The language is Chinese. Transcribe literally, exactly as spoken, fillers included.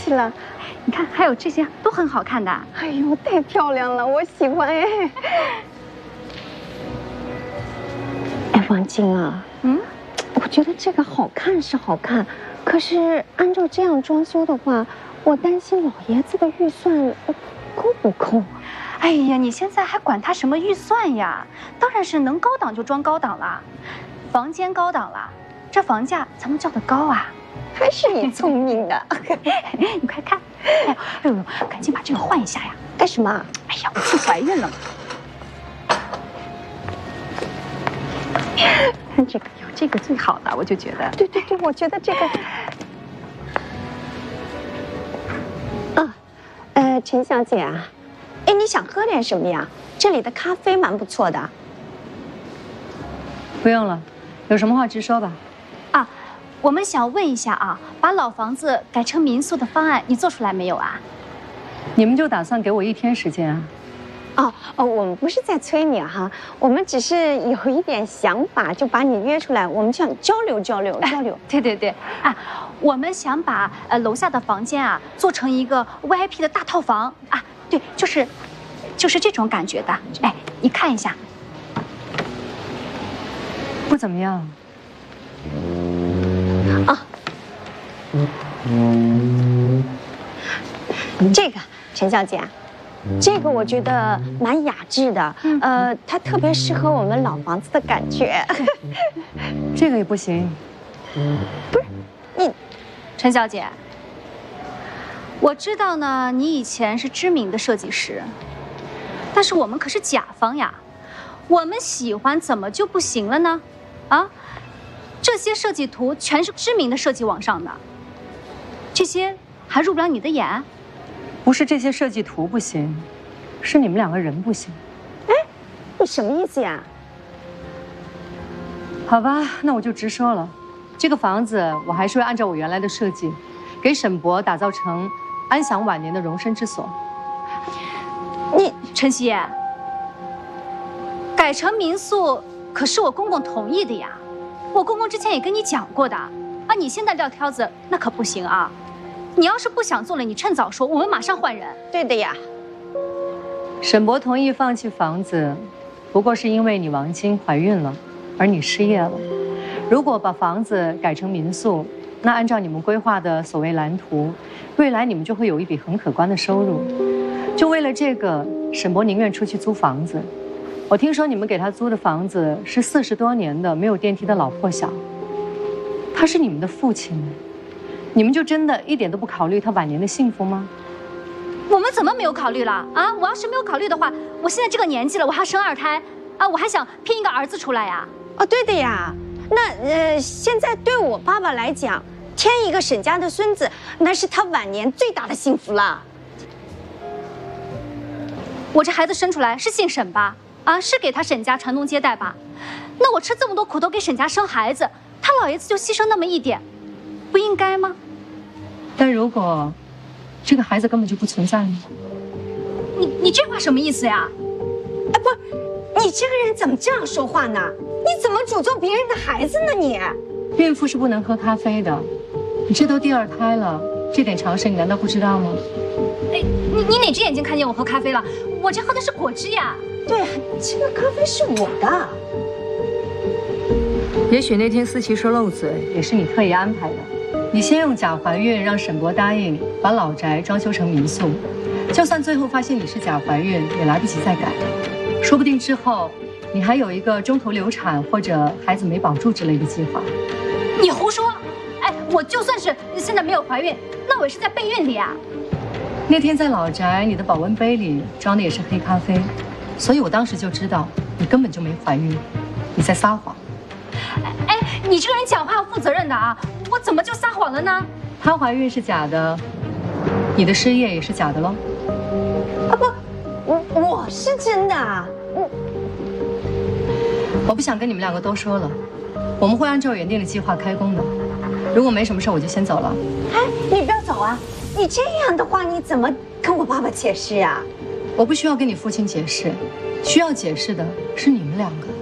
气了。 你看，还有这些都很好看的。 哎呦，太漂亮了，我喜欢哎。哎，王晶啊，嗯，我觉得这个好看是好看，可是按照这样装修的话，我担心老爷子的预算够不够啊？ 哎呀，你现在还管他什么预算呀？当然是能高档就装高档了，房间高档了，这房价才能叫得高啊。 还是你聪明的， 你快看，哎呦，赶紧把这个换一下呀！ 干什么？ 哎呀，我不怀孕了嘛。看这个，有这个最好了，我就觉得。 对对对，我觉得这个。啊，呃，陈小姐啊，哎，你想喝点什么呀？这里的咖啡蛮不错的。 不用了，有什么话直说吧。 啊。我们想问一下啊，把老房子改成民宿的方案你做出来没有啊？ 你们就打算给我一天时间啊？ 哦哦，我们不是在催你哈，我们只是有一点想法，就把你约出来，我们想交流交流交流。 对对对，啊，我们想把呃楼下的房间啊做成一个 V I P 的大套房啊，对，就是就是这种感觉的。哎，你看一下， 不怎么样。 啊，这个陈小姐，这个我觉得蛮雅致的，呃，它特别适合我们老房子的感觉。 这个也不行。 不是，你， 陈小姐，我知道呢，你以前是知名的设计师，但是我们可是甲方呀，我们喜欢怎么就不行了呢？啊？这些设计图全是知名的设计网上的，这些还入不了你的眼？ 不是这些设计图不行，是你们两个人不行。 哎，你什么意思呀？ 好吧，那我就直说了，这个房子我还是会按照我原来的设计，给沈博打造成安享晚年的容身之所。 你陈曦，改成民宿可是我公公同意的呀。我公公之前也跟你讲过的啊，你现在撂挑子那可不行啊！你要是不想做了，你趁早说，我们马上换人。 对的呀。 沈博同意放弃房子，不过是因为你王晶怀孕了，而你失业了。如果把房子改成民宿，那按照你们规划的所谓蓝图，未来你们就会有一笔很可观的收入。就为了这个，沈博宁愿出去租房子。我听说你们给他租的房子是四十多年的没有电梯的老破小，他是你们的父亲，你们就真的一点都不考虑他晚年的幸福吗？ 我们怎么没有考虑了啊？我要是没有考虑的话，我现在这个年纪了，我还要生二胎啊，我还想拼一个儿子出来呀。 哦，对的呀。那呃，现在对我爸爸来讲，添一个沈家的孙子，那是他晚年最大的幸福了。 我这孩子生出来是姓沈吧？啊，是给他沈家传宗接代吧？那我吃这么多苦头给沈家生孩子，他老爷子就牺牲那么一点，不应该吗？ 但如果这个孩子根本就不存在呢？ 你你这话什么意思呀？ 哎，不是，你这个人怎么这样说话呢？你怎么诅咒别人的孩子呢你？ 孕妇是不能喝咖啡的，你这都第二胎了，这点常识你难道不知道吗？ 哎，你你哪只眼睛看见我喝咖啡了？我这喝的是果汁呀。 对，这个咖啡是我的。 也许那天思琪说漏嘴，也是你特意安排的。你先用假怀孕让沈博答应把老宅装修成民宿，就算最后发现你是假怀孕，也来不及再改。说不定之后你还有一个中途流产或者孩子没保住之类的计划。 你胡说！哎，我就算是现在没有怀孕，那我也是在备孕里啊。 那天在老宅，你的保温杯里装的也是黑咖啡。所以我当时就知道你根本就没怀孕，你在撒谎。 哎，你这个人讲话要负责任的啊！我怎么就撒谎了呢？ 她怀孕是假的，你的失业也是假的喽。 啊不，我我是真的啊！我我不想跟你们两个多说了，我们会按照原定的计划开工的。如果没什么事，我就先走了。 哎，你不要走啊！你这样的话，你怎么跟我爸爸解释啊？ 我不需要跟你父亲解释，需要解释的是你们两个。